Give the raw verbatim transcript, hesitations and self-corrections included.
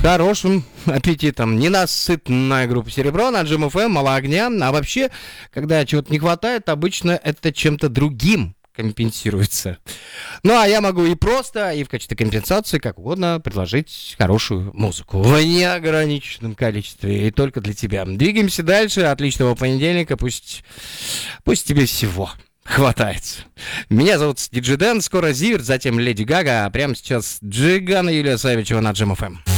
хорошим аппетитом. Ненасытная группа «Серебро» на Джем эф эм, «Мало огня». А вообще, когда чего-то не хватает, обычно это чем-то другим компенсируется. Ну, а я могу и просто, и в качестве компенсации, как угодно, предложить хорошую музыку в неограниченном количестве и только для тебя. Двигаемся дальше. Отличного понедельника. Пусть, пусть тебе всего хватает. Меня зовут Диджей Дэн. Скоро Зиверт, затем Леди Гага. А прямо сейчас Джиган и Юлия Савичева на Джем эф эм.